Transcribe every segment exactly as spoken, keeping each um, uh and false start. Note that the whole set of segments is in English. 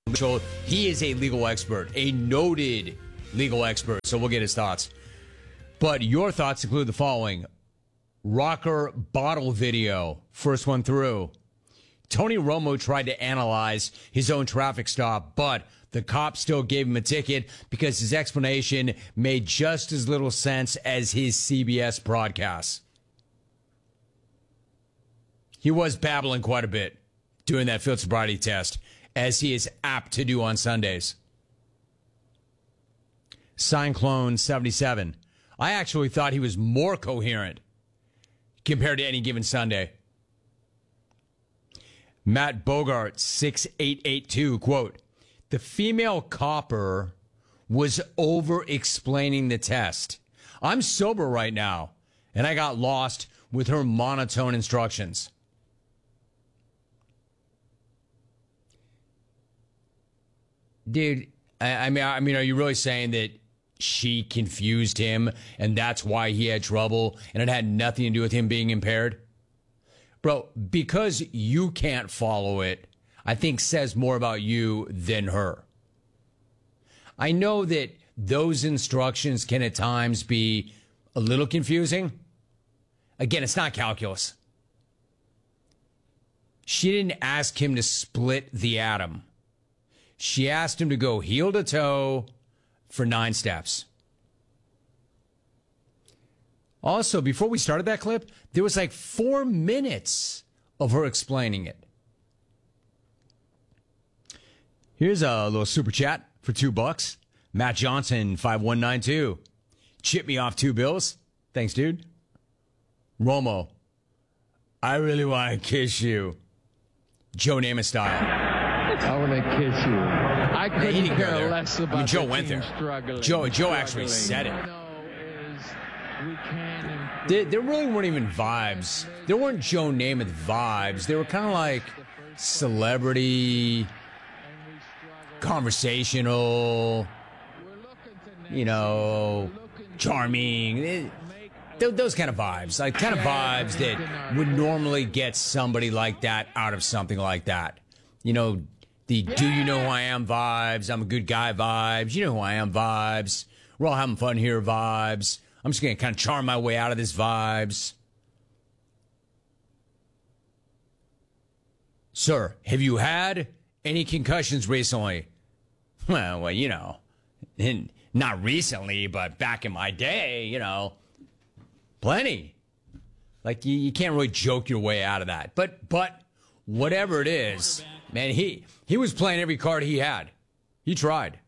Mitchell. He is a legal expert, a noted legal expert, so we'll get his thoughts. But your thoughts include the following. Rocker bottle video, first one through. Tony Romo tried to analyze his own traffic stop, but the cop still gave him a ticket because his explanation made just as little sense as his C B S broadcasts. He was babbling quite a bit doing that field sobriety test, as he is apt to do on Sundays. Cyclone seventy-seven. I actually thought he was more coherent compared to any given Sunday. Matt Bogart, six eight eight two, quote, the female copper was over-explaining the test. I'm sober right now, and I got lost with her monotone instructions. Dude, I, I mean, I mean, are you really saying that she confused him and that's why he had trouble and it had nothing to do with him being impaired? Bro, because you can't follow it, I think says more about you than her. I know that those instructions can at times be a little confusing. Again, it's not calculus. She didn't ask him to split the atom. She asked him to go heel to toe for nine steps. Also, before we started that clip, there was like four minutes of her explaining it. Here's a little super chat for two bucks. Matt Johnson, five one nine two. Chip me off two bills. Thanks, dude. Romo, I really want to kiss you. Joe Namath style. I want to kiss you. I couldn't care care less about I mean, Joe the went team there. struggling. Joe, Joe struggling. actually said it. We can There, there really weren't even vibes. There weren't Joe Namath vibes. They were kind of like celebrity, conversational, you know, charming. It, th- those kind of vibes. Like kind of vibes that would normally get somebody like that out of something like that. You know, the do you know who I am vibes, I'm a good guy vibes, you know who I am vibes, we're all having fun here vibes. I'm just going to kind of charm my way out of this vibes. Sir, have you had any concussions recently? Well, well, you know, not recently, but back in my day, you know, plenty. Like, you, you can't really joke your way out of that. But, but whatever it is, man, he, he was playing every card he had. He tried.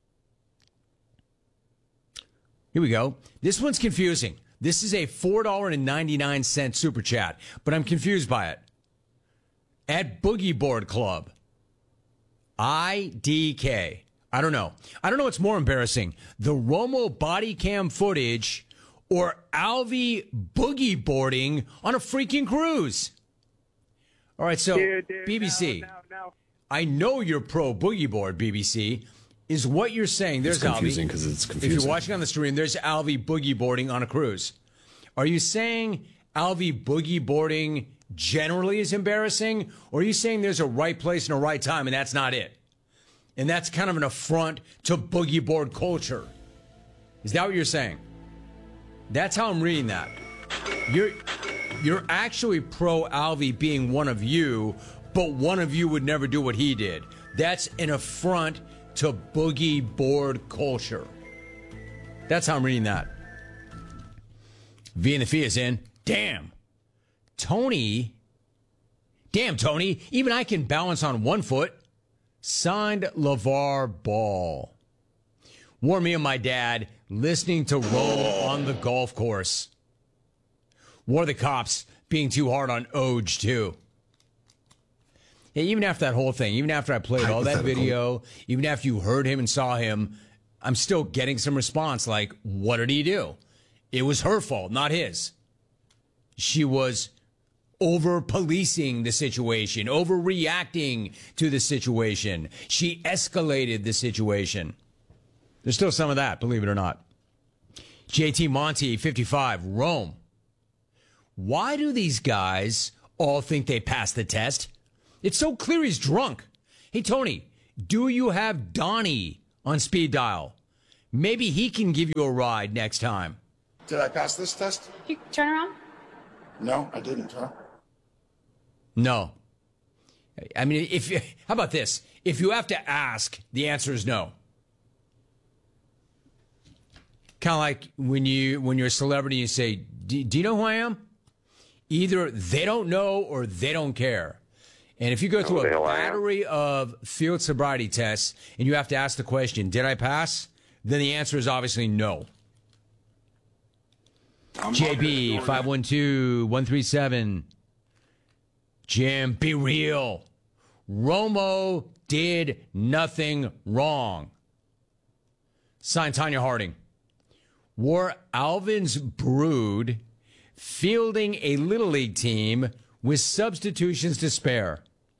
Here we go. This one's confusing. This is a four dollars and ninety-nine cents super chat, but I'm confused by it. At Boogie Board Club, I D K. I don't know. I don't know what's more embarrassing, the Romo body cam footage or Alvy boogie boarding on a freaking cruise. All right, so dude, dude, B B C, no, no, no. I know you're pro boogie board, B B C. Is what you're saying. There's it's confusing because Alvy. it's confusing. If you're watching on the stream, there's Alvy boogie boarding on a cruise. Are you saying Alvy boogie boarding generally is embarrassing? Or are you saying there's a right place and a right time and that's not it? And that's kind of an affront to boogie board culture. Is that what you're saying? That's how I'm reading that. You're, you're actually pro Alvy being one of you, but one of you would never do what he did. That's an affront to boogie board culture. That's how I'm reading that. V and the Fee is in. Damn. Tony. Damn, Tony. Even I can balance on one foot. Signed LeVar Ball. Wore me and my dad listening to roll on the golf course. Wore the cops being too hard on Oj, too. Yeah, even after that whole thing, even after I played all that video, even after you heard him and saw him, I'm still getting some response like, what did he do? It was her fault, not his. She was over-policing the situation, overreacting to the situation. She escalated the situation. There's still some of that, believe it or not. J T Monty, fifty-five, Rome. Why do these guys all think they passed the test? It's so clear he's drunk. Hey, Tony, do you have Donnie on speed dial? Maybe he can give you a ride next time. Did I pass this test? You turn around? No, I didn't, huh? No. I mean, if you, how about this? If you have to ask, the answer is no. Kind of like when you when you're a celebrity, you say, do, do you know who I am? Either they don't know or they don't care. And if you go through a battery of field sobriety tests and you have to ask the question, did I pass? Then the answer is obviously no. I'm J B, five one two, one three seven. Jim, be real. Romo did nothing wrong. Signed, Tanya Harding. Wore Alvin's brood fielding a Little League team with substitutions to spare.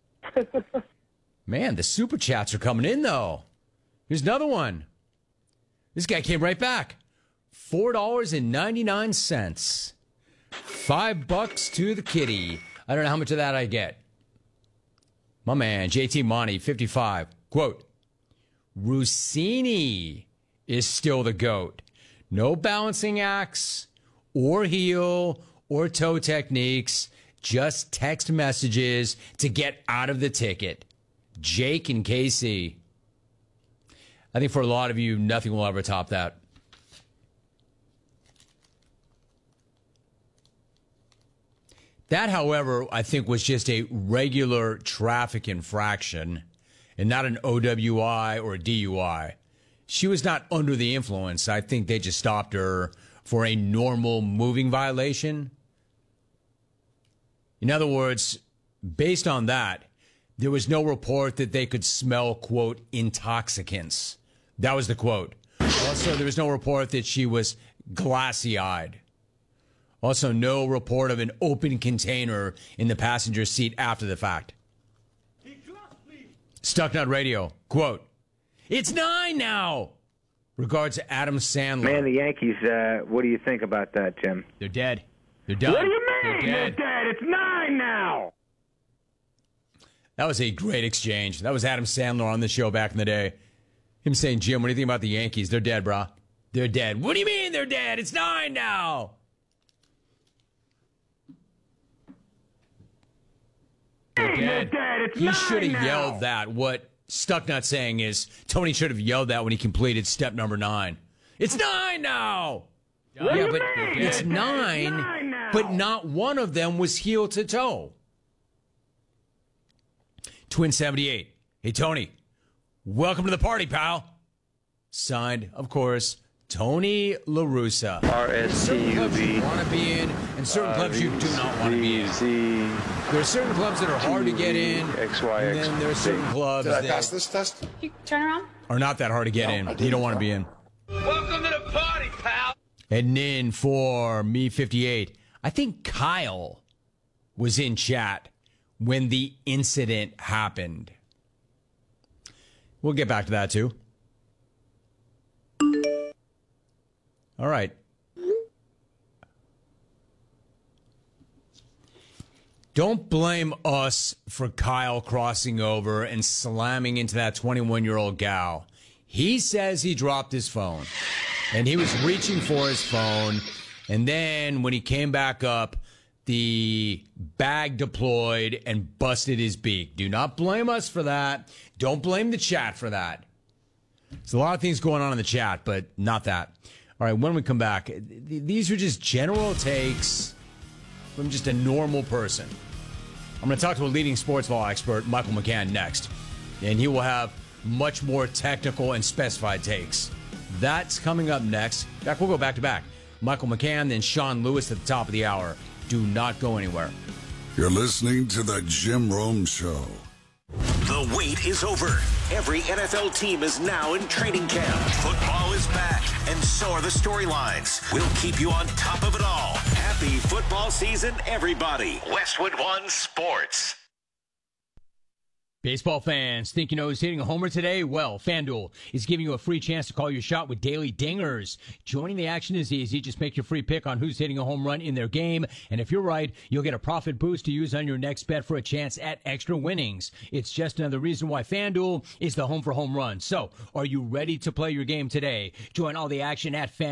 Man, the super chats are coming in, though. Here's another one. This guy came right back. four dollars and ninety-nine cents. Five bucks to the kitty. I don't know how much of that I get. My man, J T Monty, fifty-five. Quote, Rossini is still the GOAT. No balancing acts or heel or toe techniques. Just text messages to get out of the ticket. Jake and Casey. I think for a lot of you, nothing will ever top that. That, however, I think was just a regular traffic infraction and not an O W I or a D U I. She was not under the influence. I think they just stopped her for a normal moving violation. In other words, based on that, there was no report that they could smell, quote, intoxicants. That was the quote. Also, there was no report that she was glassy-eyed. Also, no report of an open container in the passenger seat after the fact. Stucknut Radio, quote, it's nine now. Regards to Adam Sandler. Man, the Yankees, uh, what do you think about that, Jim? They're dead. They're done. What do you mean? They're They're dead. dead. It's nine now. That was a great exchange. That was Adam Sandler on the show back in the day. Him saying, Jim, what do you think about the Yankees? They're dead, brah. They're dead. What do you mean they're dead? It's nine now. They're dead. dead. It's he nine should have now. yelled that. What Stucknut saying is Tony should have yelled that when he completed step number nine. It's nine now. What yeah, do you but mean? it's It's nine, nine now. but not one of them was heel to toe. Twin seventy-eight. Hey, Tony. Welcome to the party, pal. Signed, of course, Tony La Russa. R S T U V. Want to be in, and certain clubs you do not want to be in. There are certain clubs that are hard to get in, X Y X. and then there are certain clubs Did I pass that this test? You turn around? are not that hard to get No, in. I You didn't, don't want to huh? be in. Welcome to the party, pal. And in for me fifty-eight. I think Kyle was in chat when the incident happened. We'll get back to that too. All right. Don't blame us for Kyle crossing over and slamming into that twenty-one-year-old gal. He says he dropped his phone, and he was reaching for his phone, and then when he came back up, the bag deployed and busted his beak. Do not blame us for that. Don't blame the chat for that. There's a lot of things going on in the chat, but not that. All right, when we come back, th- these are just general takes from just a normal person. I'm going to talk to a leading sports law expert, Michael McCann, next. And he will have much more technical and specified takes. That's coming up next. In fact, we'll go back to back. Michael McCann, then Sean Lewis at the top of the hour. Do not go anywhere. You're listening to the Jim Rome Show. The wait is over. Every N F L team is now in training camp. Football is back, and so are the storylines. We'll keep you on top of it all. Happy football season, everybody. Westwood One Sports. Baseball fans, think you know who's hitting a homer today? Well, FanDuel is giving you a free chance to call your shot with daily dingers. Joining the action is easy. Just make your free pick on who's hitting a home run in their game. And if you're right, you'll get a profit boost to use on your next bet for a chance at extra winnings. It's just another reason why FanDuel is the home for home runs. So, are you ready to play your game today? Join all the action at FanDuel.